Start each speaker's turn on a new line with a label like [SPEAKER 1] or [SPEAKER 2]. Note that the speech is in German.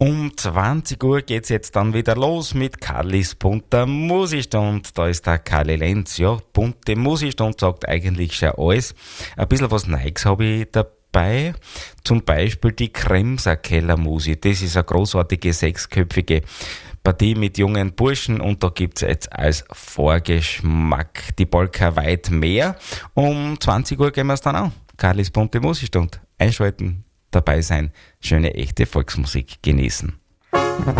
[SPEAKER 1] Um 20 Uhr geht's jetzt dann wieder los mit Karlis bunter Musikstund. Da ist der Karli Lenz. Ja, bunte Musikstund sagt eigentlich schon alles. Ein bisschen was Neues habe ich dabei. Zum Beispiel die Kremser Kellermusik. Das ist eine großartige sechsköpfige Partie mit jungen Burschen und da gibt's jetzt als Vorgeschmack die Polka weit mehr. Um 20 Uhr gehen wir's dann an. Karlis bunte Musikstund. Einschalten, dabei sein, schöne echte Volksmusik genießen.